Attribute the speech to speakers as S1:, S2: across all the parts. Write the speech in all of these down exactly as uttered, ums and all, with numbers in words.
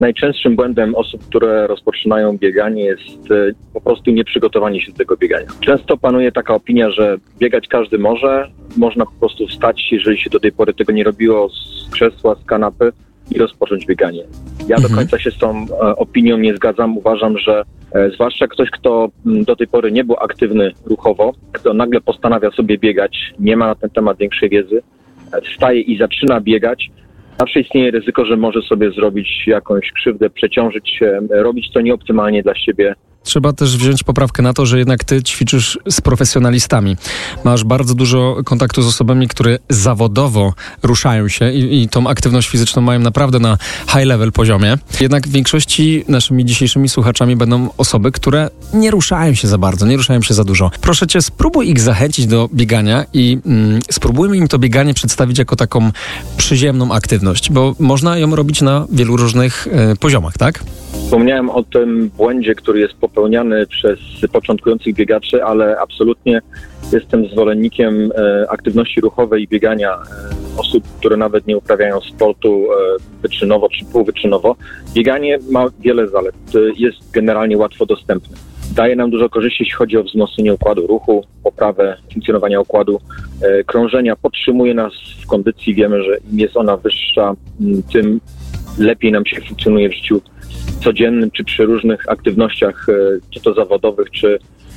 S1: Najczęstszym błędem osób, które rozpoczynają bieganie, jest e, po prostu nieprzygotowanie się do tego biegania. Często panuje taka opinia, że biegać każdy może, można po prostu wstać, jeżeli się do tej pory tego nie robiło, z krzesła, z kanapy i rozpocząć bieganie. Ja mhm. do końca się z tą e, opinią nie zgadzam. Uważam, że e, zwłaszcza ktoś, kto m, do tej pory nie był aktywny ruchowo, kto nagle postanawia sobie biegać, nie ma na ten temat większej wiedzy, e, wstaje i zaczyna biegać, zawsze istnieje ryzyko, że może sobie zrobić jakąś krzywdę, przeciążyć się, robić to nieoptymalnie dla siebie.
S2: Trzeba też wziąć poprawkę na to, że jednak ty ćwiczysz z profesjonalistami. Masz bardzo dużo kontaktu z osobami, które zawodowo ruszają się i, i tą aktywność fizyczną mają naprawdę na high level poziomie. Jednak w większości naszymi dzisiejszymi słuchaczami będą osoby, które nie ruszają się za bardzo, nie ruszają się za dużo. Proszę cię, spróbuj ich zachęcić do biegania i mm, spróbujmy im to bieganie przedstawić jako taką przyziemną aktywność, bo można ją robić na wielu różnych y, poziomach, tak?
S1: Wspomniałem o tym błędzie, który jest popełniany przez początkujących biegaczy, ale absolutnie jestem zwolennikiem e, aktywności ruchowej i biegania e, osób, które nawet nie uprawiają sportu e, wyczynowo czy półwyczynowo. Bieganie ma wiele zalet. Jest generalnie łatwo dostępne. Daje nam dużo korzyści, jeśli chodzi o wzmocnienie układu ruchu, poprawę funkcjonowania układu e, krążenia. Podtrzymuje nas w kondycji. Wiemy, że im jest ona wyższa, tym lepiej nam się funkcjonuje w życiu codziennym, czy przy różnych aktywnościach, czy to zawodowych, czy,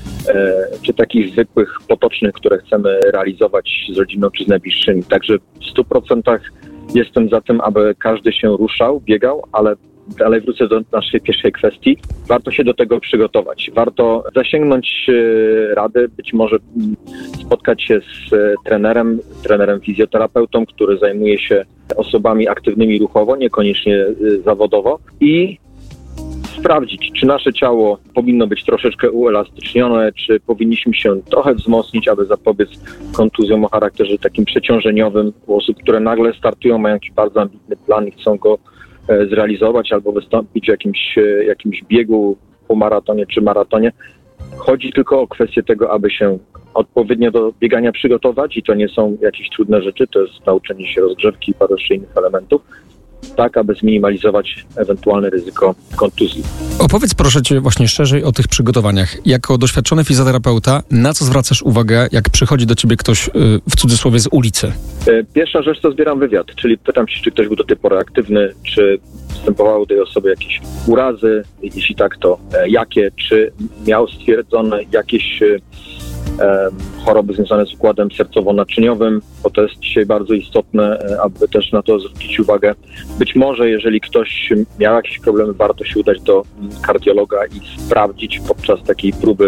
S1: czy takich zwykłych, potocznych, które chcemy realizować z rodziną, czy z najbliższymi. Także w stu procentach jestem za tym, aby każdy się ruszał, biegał, ale dalej wrócę do naszej pierwszej kwestii. Warto się do tego przygotować. Warto zasięgnąć rady, być może spotkać się z trenerem, trenerem fizjoterapeutą, który zajmuje się osobami aktywnymi ruchowo, niekoniecznie zawodowo i sprawdzić, czy nasze ciało powinno być troszeczkę uelastycznione, czy powinniśmy się trochę wzmocnić, aby zapobiec kontuzjom o charakterze takim przeciążeniowym u osób, które nagle startują, mają jakiś bardzo ambitny plan i chcą go e, zrealizować albo wystąpić w jakimś, e, jakimś biegu po maratonie czy maratonie. Chodzi tylko o kwestię tego, aby się odpowiednio do biegania przygotować i to nie są jakieś trudne rzeczy, to jest nauczenie się rozgrzewki i paru jeszcze innych elementów, tak aby zminimalizować ewentualne ryzyko kontuzji.
S2: Opowiedz proszę cię właśnie szerzej o tych przygotowaniach. Jako doświadczony fizjoterapeuta, na co zwracasz uwagę, jak przychodzi do ciebie ktoś w cudzysłowie z ulicy?
S1: Pierwsza rzecz to zbieram wywiad, czyli pytam się, czy ktoś był do tej pory aktywny, czy występowały u tej osoby jakieś urazy, jeśli tak, to jakie, czy miał stwierdzone jakieś choroby związane z układem sercowo-naczyniowym, bo to jest dzisiaj bardzo istotne, aby też na to zwrócić uwagę. Być może, jeżeli ktoś miał jakieś problemy, warto się udać do kardiologa i sprawdzić podczas takiej próby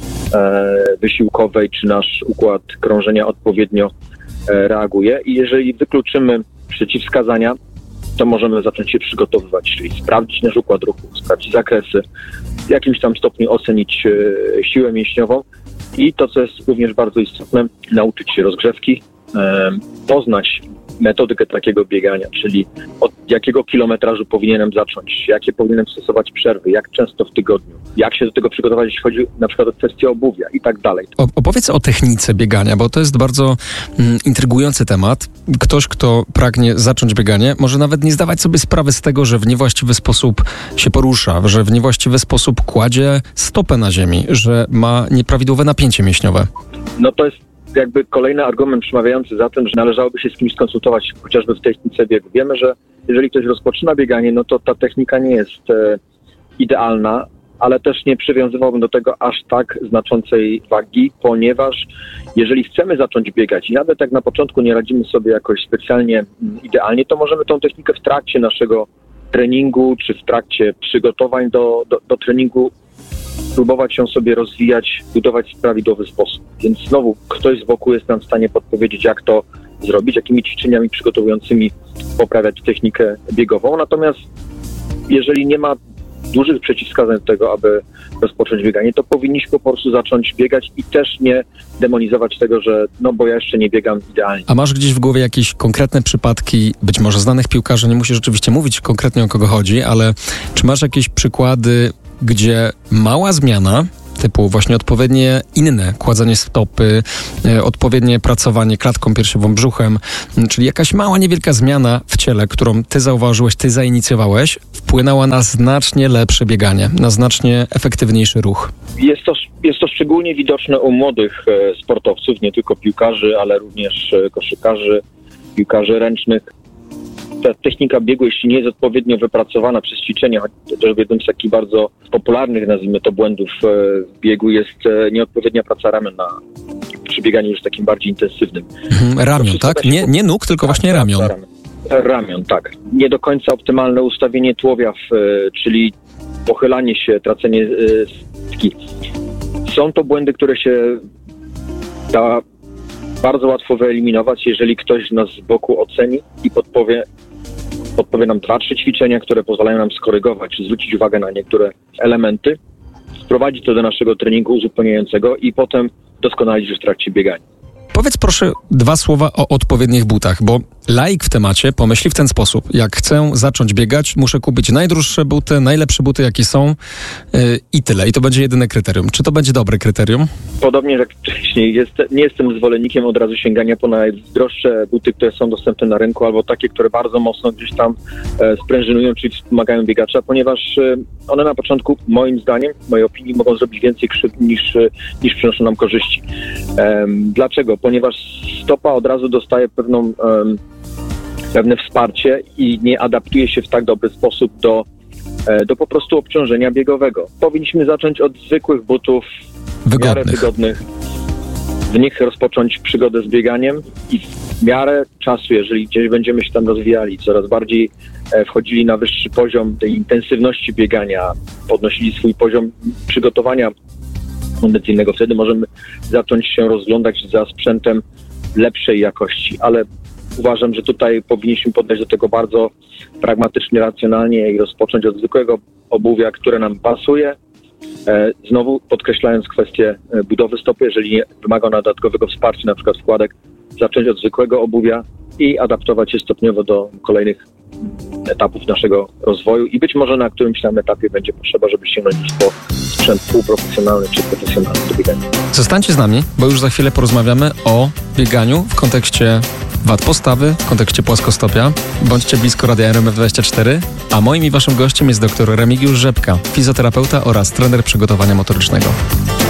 S1: wysiłkowej, czy nasz układ krążenia odpowiednio reaguje. I jeżeli wykluczymy przeciwwskazania, to możemy zacząć się przygotowywać, czyli sprawdzić nasz układ ruchu, sprawdzić zakresy, w jakimś tam stopniu ocenić siłę mięśniową. I to, co jest również bardzo istotne, nauczyć się rozgrzewki, e, poznać metodykę takiego biegania, czyli od jakiego kilometrażu powinienem zacząć, jakie powinienem stosować przerwy, jak często w tygodniu, jak się do tego przygotować, jeśli chodzi na przykład o kwestię obuwia i tak dalej.
S2: O, opowiedz o technice biegania, bo to jest bardzo mm, intrygujący temat. Ktoś, kto pragnie zacząć bieganie, może nawet nie zdawać sobie sprawy z tego, że w niewłaściwy sposób się porusza, że w niewłaściwy sposób kładzie stopę na ziemi, że ma nieprawidłowe napięcie mięśniowe.
S1: No to jest jakby kolejny argument przemawiający za tym, że należałoby się z kimś skonsultować, chociażby w technice biegu. Wiemy, że jeżeli ktoś rozpoczyna bieganie, no to ta technika nie jest e, idealna, ale też nie przywiązywałbym do tego aż tak znaczącej wagi, ponieważ jeżeli chcemy zacząć biegać i nawet jak na początku nie radzimy sobie jakoś specjalnie idealnie, to możemy tą technikę w trakcie naszego treningu, czy w trakcie przygotowań do, do, do treningu próbować ją sobie rozwijać, budować w prawidłowy sposób. Więc znowu ktoś z boku jest nam w stanie podpowiedzieć, jak to zrobić, jakimi ćwiczeniami przygotowującymi poprawiać technikę biegową. Natomiast jeżeli nie ma dużych przeciwwskazań do tego, aby rozpocząć bieganie, to powinniśmy po prostu zacząć biegać i też nie demonizować tego, że no bo ja jeszcze nie biegam idealnie.
S2: A masz gdzieś w głowie jakieś konkretne przypadki, być może znanych piłkarzy, nie musisz rzeczywiście mówić konkretnie o kogo chodzi, ale czy masz jakieś przykłady, gdzie mała zmiana typu właśnie odpowiednie inne kładzenie stopy, odpowiednie pracowanie klatką piersiową, brzuchem, czyli jakaś mała, niewielka zmiana w ciele, którą ty zauważyłeś, ty zainicjowałeś, wpłynęła na znacznie lepsze bieganie, na znacznie efektywniejszy ruch.
S1: Jest to, jest to szczególnie widoczne u młodych e, sportowców, nie tylko piłkarzy, ale również e, koszykarzy, piłkarzy ręcznych. Ta technika biegu, jeśli nie jest odpowiednio wypracowana przez ćwiczenia, chociażby jednym z takich bardzo popularnych, nazwijmy to, błędów e, w biegu jest e, nieodpowiednia praca ramion na, przy bieganiu już takim bardziej intensywnym.
S2: Mhm, ramion, tak? Nie, nie nóg, tylko właśnie
S1: tak,
S2: ramion.
S1: ramion. Ramion, tak. Nie do końca optymalne ustawienie tułowia, w, czyli pochylanie się, tracenie stki. Są to błędy, które się da bardzo łatwo wyeliminować, jeżeli ktoś nas z boku oceni i podpowie, podpowie nam dwa, trzy ćwiczenia, które pozwalają nam skorygować, czy zwrócić uwagę na niektóre elementy, wprowadzić to do naszego treningu uzupełniającego i potem doskonalić już w trakcie biegania.
S2: Powiedz proszę dwa słowa o odpowiednich butach, bo laik w temacie pomyśli w ten sposób. Jak chcę zacząć biegać, muszę kupić najdroższe buty, najlepsze buty, jakie są yy, i tyle. I to będzie jedyne kryterium. Czy to będzie dobre kryterium?
S1: Podobnie jak wcześniej, jest, nie jestem zwolennikiem od razu sięgania po najdroższe buty, które są dostępne na rynku, albo takie, które bardzo mocno gdzieś tam e, sprężynują, czyli wspomagają biegacza, ponieważ e, one na początku, moim zdaniem, w mojej opinii, mogą zrobić więcej krzywd niż, niż przynoszą nam korzyści. E, dlaczego? Ponieważ stopa od razu dostaje pewną, e, pewne wsparcie i nie adaptuje się w tak dobry sposób do, e, do po prostu obciążenia biegowego. Powinniśmy zacząć od zwykłych butów, w miarę wygodnych, w nich rozpocząć przygodę z bieganiem i w miarę czasu, jeżeli gdzieś będziemy się tam rozwijali, coraz bardziej e, wchodzili na wyższy poziom tej intensywności biegania, podnosili swój poziom przygotowania kondycyjnego, wtedy możemy zacząć się rozglądać za sprzętem lepszej jakości, ale uważam, że tutaj powinniśmy podejść do tego bardzo pragmatycznie, racjonalnie i rozpocząć od zwykłego obuwia, które nam pasuje. E, znowu podkreślając kwestię budowy stopy, jeżeli nie wymaga ona dodatkowego wsparcia, na przykład wkładek, zacząć od zwykłego obuwia i adaptować się stopniowo do kolejnych etapów naszego rozwoju i być może na którymś tam etapie będzie potrzeba, żeby sięgnąć po sprzęt półprofesjonalny czy profesjonalny do biegania.
S2: Zostańcie z nami, bo już za chwilę porozmawiamy o bieganiu w kontekście wad postawy, w kontekście płaskostopia. Bądźcie blisko Radia R M F dwadzieścia cztery, a moim i waszym gościem jest dr Remigiusz Rzepka, fizjoterapeuta oraz trener przygotowania motorycznego.